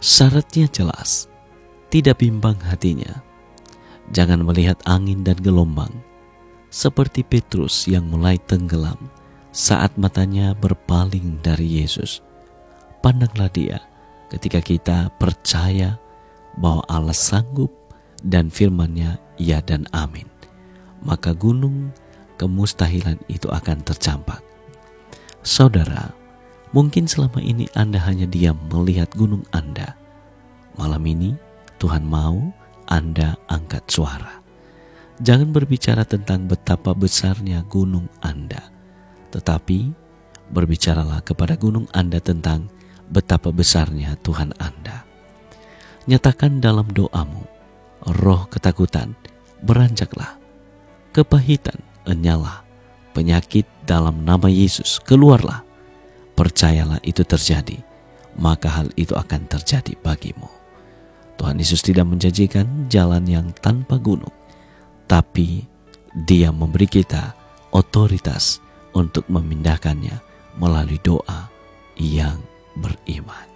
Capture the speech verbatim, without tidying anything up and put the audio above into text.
Syaratnya jelas, tidak bimbang hatinya. Jangan melihat angin dan gelombang, seperti Petrus yang mulai tenggelam saat matanya berpaling dari Yesus. Pandanglah dia ketika kita percaya bahwa Allah sanggup dan firman-Nya ya dan amin. Maka gunung kemustahilan itu akan tercampak. Saudara, mungkin selama ini Anda hanya diam melihat gunung Anda. Malam ini Tuhan mau Anda angkat suara. Jangan berbicara tentang betapa besarnya gunung Anda, tetapi berbicaralah kepada gunung Anda tentang betapa besarnya Tuhan Anda. Nyatakan dalam doamu, roh ketakutan beranjaklah, kepahitan enyalah, penyakit dalam nama Yesus keluarlah. Percayalah itu terjadi, maka hal itu akan terjadi bagimu. Tuhan Yesus tidak menjanjikan jalan yang tanpa gunung, tapi Dia memberi kita otoritas untuk memindahkannya melalui doa yang beriman.